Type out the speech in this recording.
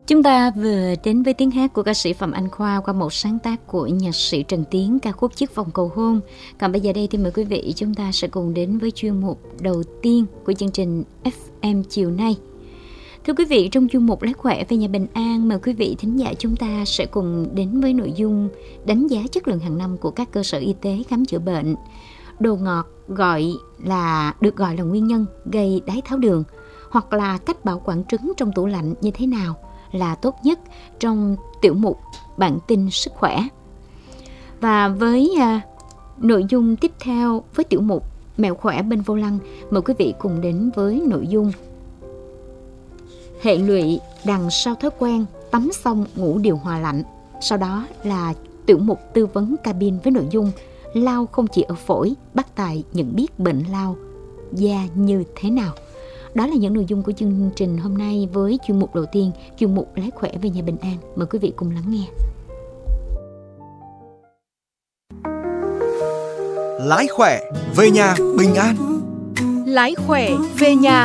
Chúng ta vừa đến với tiếng hát của ca sĩ Phạm Anh Khoa qua một sáng tác của nhạc sĩ Trần Tiến, ca khúc Chiếc vòng cầu hôn. Còn bây giờ đây thì mời quý vị chúng ta sẽ cùng đến với chuyên mục đầu tiên của chương trình FM chiều nay. Thưa quý vị, trong chuyên mục Lái khỏe về nhà bình an, mời quý vị thính giả chúng ta sẽ cùng đến với nội dung đánh giá chất lượng hàng năm của các cơ sở y tế khám chữa bệnh. Đồ ngọt được gọi là nguyên nhân gây đái tháo đường, hoặc là cách bảo quản trứng trong tủ lạnh như thế nào là tốt nhất trong tiểu mục Bản tin sức khỏe. Và với nội dung tiếp theo với tiểu mục Mẹo khỏe bên vô lăng, mời quý vị cùng đến với nội dung hệ lụy đằng sau thói quen tắm xong ngủ điều hòa lạnh. Sau đó là tiểu mục tư vấn cabin với nội dung lao không chỉ ở phổi, bác tài nhận biết bệnh lao da như thế nào. Đó là những nội dung của chương trình hôm nay với chuyên mục đầu tiên, chuyên mục Lái khỏe về nhà bình an. Mời quý vị cùng lắng nghe. Lái khỏe về nhà bình an. Lái khỏe về nhà